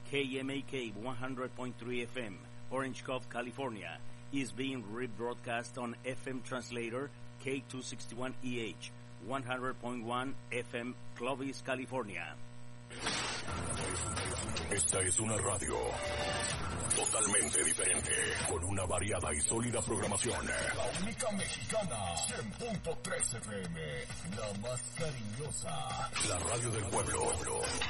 KMAK 100.3 FM, Orange Cove, California, is being rebroadcast on FM translator K261EH 100.1 FM, Clovis, California. Esta es una radio totalmente diferente, con una variada y sólida programación. La única mexicana, 100.3 FM, la más cariñosa. La radio del pueblo.